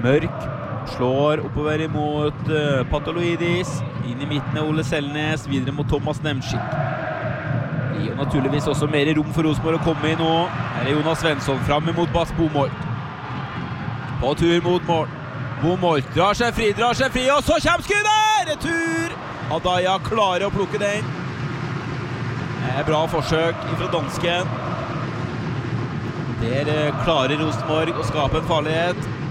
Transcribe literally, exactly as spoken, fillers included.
Mørk slår oppover imot uh, Patoloidis. Inn i midten av Ole Selnes, videre mot Thomas Nemschik. Det gir naturligvis også mer rom for Rosenborg å komme i nå. Her er Jonas Svensson frem imot Bas Bomolt. På tur mot mål. Bomolt drar seg fri, drar seg fri, og så kommer skuddet! Retur! Adaya klarer å plukke den. Det er bra forsøk fra dansken. Der klarer Rosenborg å skape en farlighet.